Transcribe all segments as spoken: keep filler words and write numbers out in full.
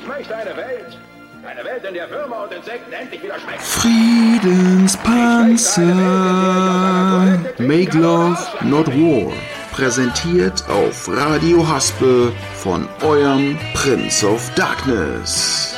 möchte eine Welt, eine Welt, in der Würmer und Insekten endlich wieder schmecken. Friedenspanzer, Make Love, Not War. Präsentiert auf Radio Haspe von eurem Prince of Darkness.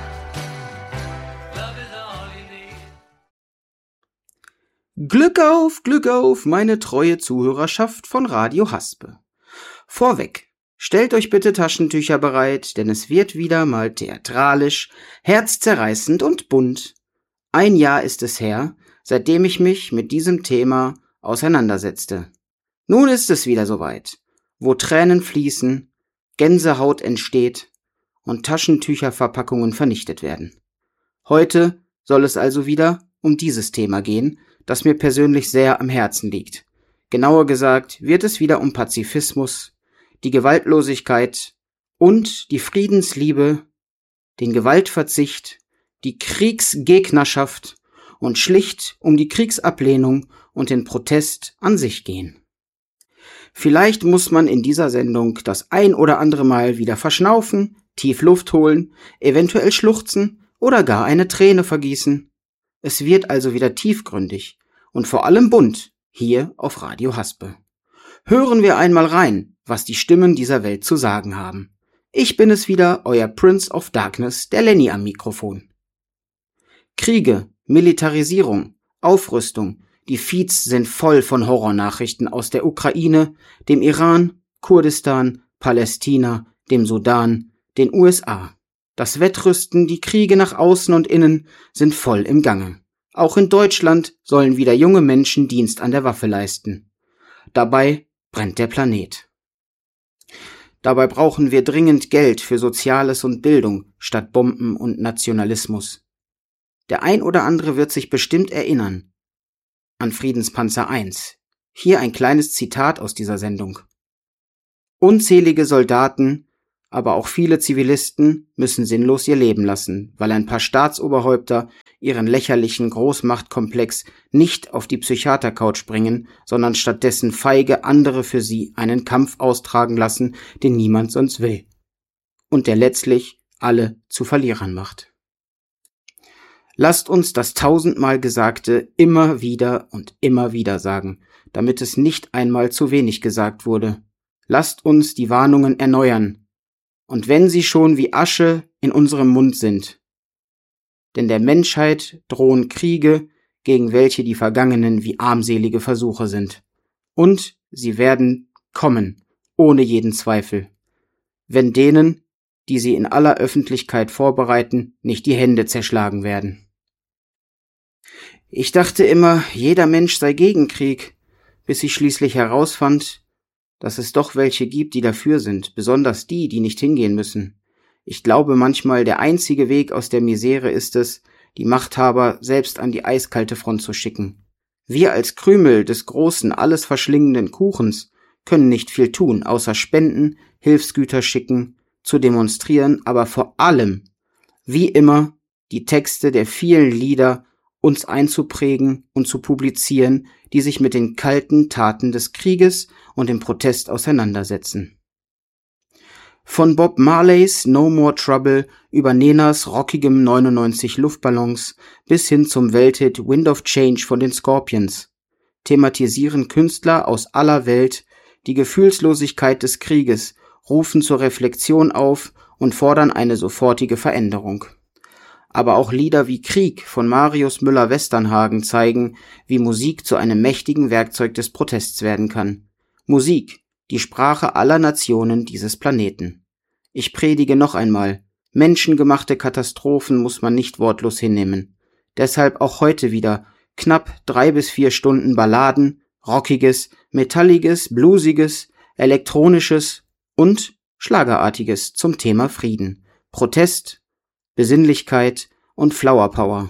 Glück auf, Glück auf, meine treue Zuhörerschaft von Radio Haspe. Vorweg, stellt euch bitte Taschentücher bereit, denn es wird wieder mal theatralisch, herzzerreißend und bunt. Ein Jahr ist es her, seitdem ich mich mit diesem Thema auseinandersetzte. Nun ist es wieder soweit, wo Tränen fließen, Gänsehaut entsteht und Taschentücherverpackungen vernichtet werden. Heute soll es also wieder um dieses Thema gehen, das mir persönlich sehr am Herzen liegt. Genauer gesagt wird es wieder um Pazifismus, die Gewaltlosigkeit und die Friedensliebe, den Gewaltverzicht, die Kriegsgegnerschaft und schlicht um die Kriegsablehnung und den Protest an sich gehen. Vielleicht muss man in dieser Sendung das ein oder andere Mal wieder verschnaufen, tief Luft holen, eventuell schluchzen oder gar eine Träne vergießen. Es wird also wieder tiefgründig und vor allem bunt hier auf Radio Haspe. Hören wir einmal rein, was die Stimmen dieser Welt zu sagen haben. Ich bin es wieder, euer Prince of Darkness, der Lenny am Mikrofon. Kriege, Militarisierung, Aufrüstung, die Feeds sind voll von Horrornachrichten aus der Ukraine, dem Iran, Kurdistan, Palästina, dem Sudan, den U S A. Das Wettrüsten, die Kriege nach außen und innen sind voll im Gange. Auch in Deutschland sollen wieder junge Menschen Dienst an der Waffe leisten. Dabei brennt der Planet. Dabei brauchen wir dringend Geld für Soziales und Bildung statt Bomben und Nationalismus. Der ein oder andere wird sich bestimmt erinnern an Friedenspanzer eins. Hier ein kleines Zitat aus dieser Sendung. Unzählige Soldaten, aber auch viele Zivilisten müssen sinnlos ihr Leben lassen, weil ein paar Staatsoberhäupter ihren lächerlichen Großmachtkomplex nicht auf die Psychiatercouch bringen, sondern stattdessen feige andere für sie einen Kampf austragen lassen, den niemand sonst will. Und der letztlich alle zu Verlierern macht. Lasst uns das tausendmal Gesagte immer wieder und immer wieder sagen, damit es nicht einmal zu wenig gesagt wurde. Lasst uns die Warnungen erneuern. Und wenn sie schon wie Asche in unserem Mund sind. Denn der Menschheit drohen Kriege, gegen welche die Vergangenen wie armselige Versuche sind. Und sie werden kommen, ohne jeden Zweifel. Wenn denen, die sie in aller Öffentlichkeit vorbereiten, nicht die Hände zerschlagen werden. Ich dachte immer, jeder Mensch sei gegen Krieg, bis ich schließlich herausfand, dass es doch welche gibt, die dafür sind, besonders die, die nicht hingehen müssen. Ich glaube manchmal, der einzige Weg aus der Misere ist es, die Machthaber selbst an die eiskalte Front zu schicken. Wir als Krümel des großen, alles verschlingenden Kuchens können nicht viel tun, außer spenden, Hilfsgüter schicken, zu demonstrieren, aber vor allem, wie immer, die Texte der vielen Lieder uns einzuprägen und zu publizieren, die sich mit den kalten Taten des Krieges und dem Protest auseinandersetzen. Von Bob Marleys No More Trouble über Nenas rockigem neunundneunzig Luftballons bis hin zum Welthit Wind of Change von den Scorpions thematisieren Künstler aus aller Welt die Gefühlslosigkeit des Krieges, rufen zur Reflexion auf und fordern eine sofortige Veränderung. Aber auch Lieder wie Krieg von Marius Müller-Westernhagen zeigen, wie Musik zu einem mächtigen Werkzeug des Protests werden kann. Musik, die Sprache aller Nationen dieses Planeten. Ich predige noch einmal, menschengemachte Katastrophen muss man nicht wortlos hinnehmen. Deshalb auch heute wieder knapp drei bis vier Stunden Balladen, rockiges, metalliges, bluesiges, elektronisches und Schlagerartiges zum Thema Frieden, Protest, Besinnlichkeit und Flower Power.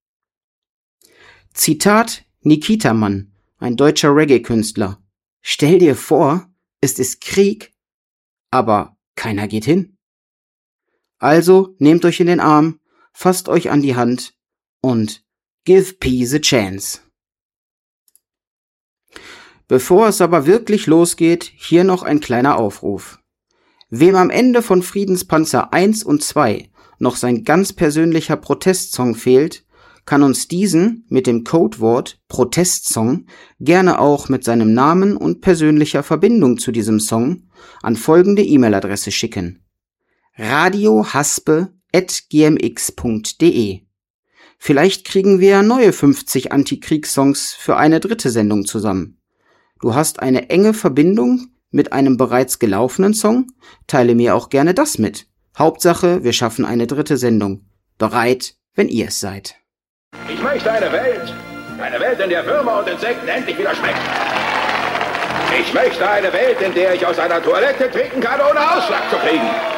Zitat Nikita Mann, ein deutscher Reggae-Künstler. Stell dir vor, es ist Krieg, aber keiner geht hin. Also nehmt euch in den Arm, fasst euch an die Hand und give peace a chance. Bevor es aber wirklich losgeht, hier noch ein kleiner Aufruf. Wem am Ende von Friedenspanzer eins und zwei noch sein ganz persönlicher Protestsong fehlt, kann uns diesen mit dem Codewort Protestsong gerne auch mit seinem Namen und persönlicher Verbindung zu diesem Song an folgende E-Mail-Adresse schicken: radiohaspe at g m x punkt d e. Vielleicht kriegen wir ja neue fünfzig Antikriegssongs für eine dritte Sendung zusammen. Du hast eine enge Verbindung mit einem bereits gelaufenen Song? Teile mir auch gerne das mit. Hauptsache, wir schaffen eine dritte Sendung. Bereit, wenn ihr es seid. Ich möchte eine Welt, eine Welt, in der Würmer und Insekten endlich wieder schmecken. Ich möchte eine Welt, in der ich aus einer Toilette trinken kann, ohne Ausschlag zu kriegen.